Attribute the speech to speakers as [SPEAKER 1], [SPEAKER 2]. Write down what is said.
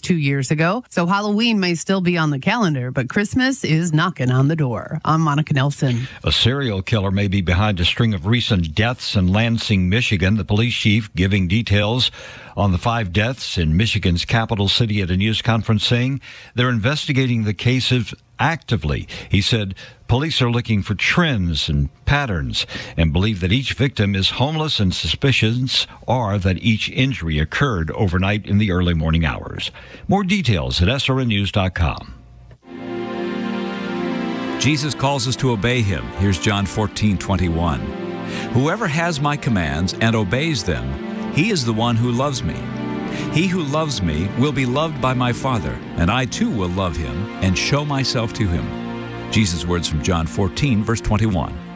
[SPEAKER 1] just 2 years ago. So Halloween may still be on the calendar, but Christmas is knocking on the door. I'm Monica Nelson.
[SPEAKER 2] A serial killer may be behind a string of recent deaths in Lansing, Michigan. The police chief giving details on the 5 deaths in Michigan's capital city at a news conference, saying they're investigating the cases actively. He said police are looking for trends and patterns and believe that each victim is homeless, and suspicions are that each injury occurred overnight in the early morning hours. More details at srnnews.com.
[SPEAKER 3] Jesus calls us to obey him. Here's John 14:21. Whoever has my commands and obeys them, he is the one who loves me. He who loves me will be loved by my Father, and I too will love him and show myself to him. Jesus' words from John 14, verse 21.